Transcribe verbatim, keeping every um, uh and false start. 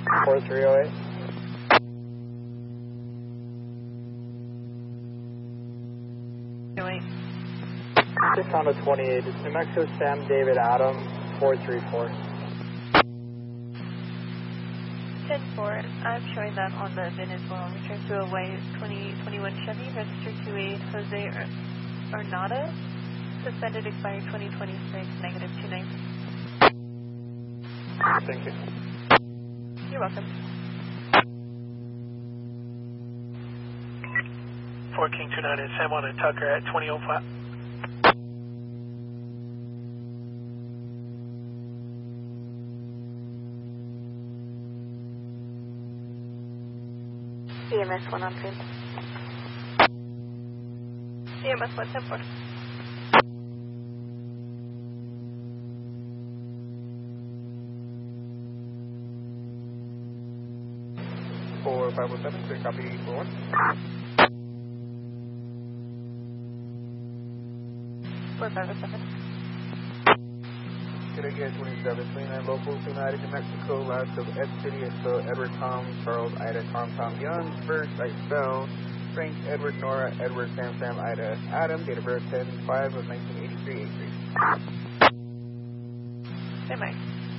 four three oh eight. Wait. six Honda twenty-eight, it's New Mexico Sam David Adam, four three four. ten four, I'm showing that on the V I N as well. Return to a white twenty twenty-one Chevy, registered to a Jose Arnada, suspended expired twenty twenty-six, negative two ninety. Thank you. You're welcome. four King two nine and Sam on and Tucker at twenty oh five. E M S one on scene. E M S one ten four. four five oh seven, clear copy four one. four five oh seven. Can I get twenty-seven twenty-nine local tonight in New Mexico, last of S City, so Edward Tom, Charles, Ida, Tom, Tom, Young, first, I spell, Frank, Edward, Nora, Edward, Sam, Sam, Ida, Adam, date of birth ten five of nineteen eighty-three, eighty-three. Stand by.